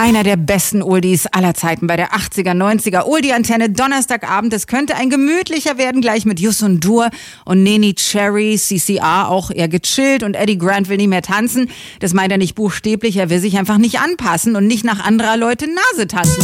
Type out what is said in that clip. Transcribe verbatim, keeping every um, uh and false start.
Einer der besten Oldies aller Zeiten bei der achtziger, neunziger Oldie-Antenne Donnerstagabend. Es könnte ein gemütlicher werden, gleich mit Yus und Dur und Neni Cherry, C C R auch eher gechillt und Eddie Grant will nicht mehr tanzen. Das meint er nicht buchstäblich, er will sich einfach nicht anpassen und nicht nach anderer Leute Nase tanzen.